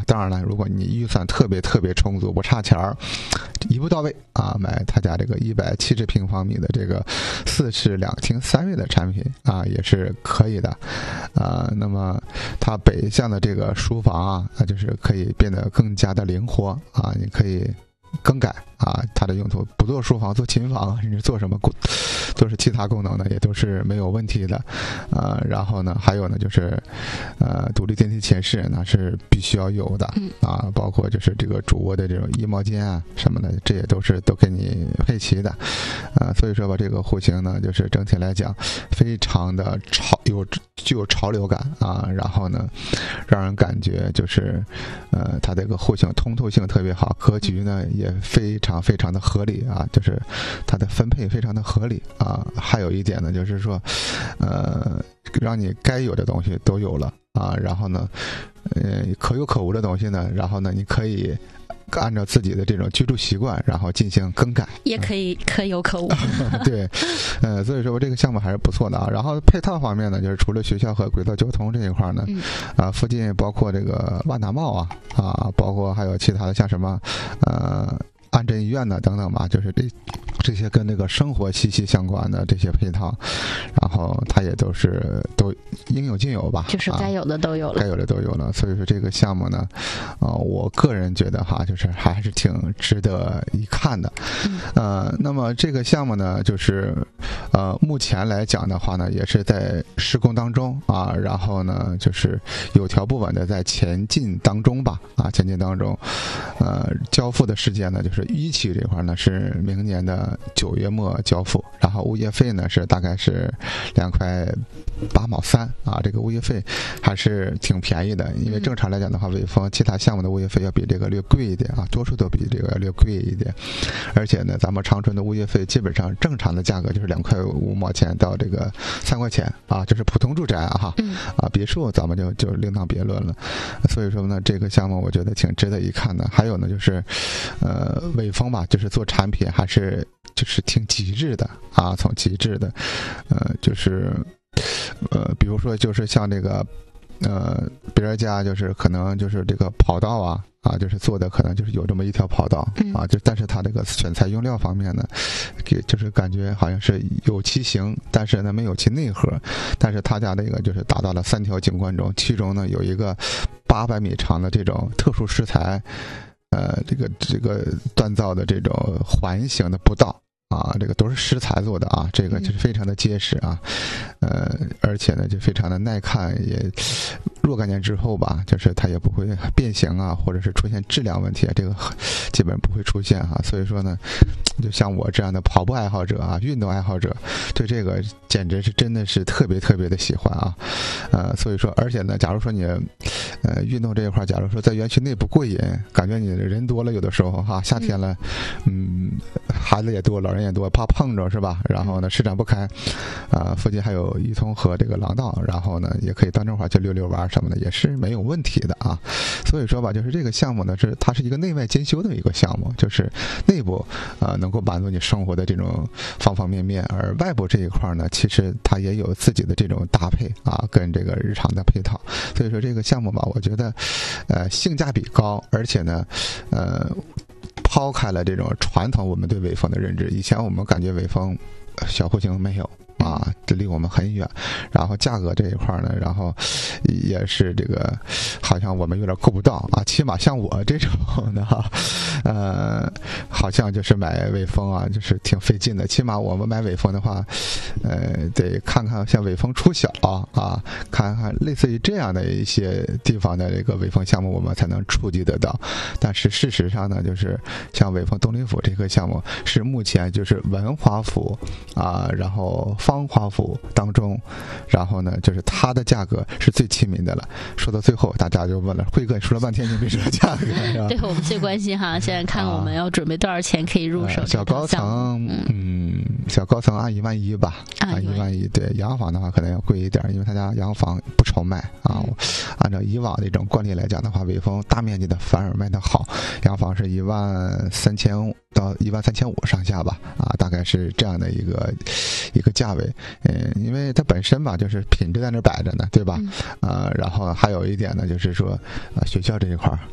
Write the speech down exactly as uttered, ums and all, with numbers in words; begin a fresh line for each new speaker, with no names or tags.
当然了，如果你预算特别特别充足，不差钱儿，一步到位啊，买他家这个一百七十平方米的这个四室两厅三卫的产品啊，也是可以的啊。那么它北向的这个书房啊，啊就是可以变得更加的灵活啊，你可以更改啊，它的用途不做书房，做琴房，甚至做什么做是其他功能呢，也都是没有问题的啊。然后呢，还有呢就是呃独立电梯前室那是必须要有的啊，包括就是这个主卧的这种衣帽间啊什么的，这也都是都给你配齐的啊。所以说吧，这个户型呢，就是整体来讲非常的潮，有具有潮流感啊。然后呢，让人感觉就是呃它这个户型通透性特别好，格局呢也非常非常的合理啊，就是它的分配非常的合理啊。还有一点呢，就是说呃让你该有的东西都有了啊。然后呢呃可有可无的东西呢，然后呢你可以按照自己的这种居住习惯然后进行更改，
也可以可有可无
对呃所以说这个项目还是不错的啊。然后配套方面呢，就是除了学校和轨道交通这一块呢，嗯、啊附近包括这个万达茂啊啊，包括还有其他的像什么呃安贞医院呢等等吧，就是这这些跟这个生活息息相关的这些配套，然后它也都是都应有尽有吧，
就是该有的都有了，
啊、该有的都有了。所以说这个项目呢，呃，我个人觉得哈，就是还是挺值得一看的。嗯、呃，那么这个项目呢，就是呃，目前来讲的话呢，也是在施工当中啊，然后呢，就是有条不紊的在前进当中吧，啊，前进当中，呃，交付的时间呢，就是一期这块呢是明年的九月末交付，然后物业费呢是大概是两块八毛三啊，这个物业费还是挺便宜的，因为正常来讲的话，伟峰其他项目的物业费要比这个略贵一点啊，多数都比这个要略贵一点，而且呢，咱们长春的物业费基本上正常的价格就是两块五毛钱到这个三块钱啊，就是普通住宅啊哈，啊别墅咱们就就另当别论了。所以说呢，这个项目我觉得挺值得一看的。还有呢，就是呃伟峰吧，就是做产品还是就是挺极致的啊，从极致的，呃，就是呃，比如说就是像这个呃别人家就是可能就是这个跑道啊啊，就是做的可能就是有这么一条跑道啊，就但是它这个选材用料方面呢，给就是感觉好像是有其形，但是呢没有其内核。但是他家这个就是达到了三条景观中，其中呢有一个八百米长的这种特殊石材。呃，这个这个锻造的这种环形的步道啊，这个都是石材做的啊，这个就是非常的结实啊，呃，而且呢就非常的耐看，也若干年之后吧，就是它也不会变形啊，或者是出现质量问题啊，这个基本不会出现哈、啊。所以说呢，就像我这样的跑步爱好者啊，运动爱好者，对这个简直是真的是特别特别的喜欢啊，呃，所以说，而且呢，假如说你呃运动这一块，假如说在园区内不过瘾，感觉你人多了，有的时候哈，夏天了，嗯，孩子也多，老人也多，怕碰着是吧？然后呢，施展不开，啊、呃，附近还有一通河这个廊道，然后呢，也可以到那块去溜溜弯什么的，也是没有问题的啊。所以说吧，就是这个项目呢，是它是一个内外兼修的一个项目，就是内部呃能够满足你生活的这种方方面面，而外部这一块呢，其实它也有自己的这种搭配啊，跟这个日常的配套。所以说这个项目吧，我觉得呃性价比高，而且呢，呃。抛开了这种传统我们对伟峰的认知，以前我们感觉伟峰小户型没有啊，这离我们很远，然后价格这一块呢，然后也是这个好像我们有点够不到啊，起码像我这种的哈，呃，好像就是买伟峰啊，就是挺费劲的。起码我们买伟峰的话，呃，得看看像伟峰出小啊，看看类似于这样的一些地方的这个伟峰项目，我们才能触及得到。但是事实上呢，就是像伟峰东林府这个项目，是目前就是文华府啊，然后芳华府当中，然后呢，就是它的价格是最亲民的了。说到最后，大家就问了，辉哥说了半天，你没说价格，
对我们最关心哈，现在看我们要准备多少钱可以入手、
啊呃？小高层，嗯，小高层按一万一吧，按一万一。对，洋房的话可能要贵一点，因为他家洋房不愁卖啊。嗯、按照以往的一种惯例来讲的话，伟峰大面积的反而卖得好，洋房是一万三千到一万三千五上下吧，啊，大概是这样的一个一个价位。嗯，因为它本身吧，就是品质在那摆着呢，对吧？嗯、呃，然后还有一点呢，就是说，呃，学校这一块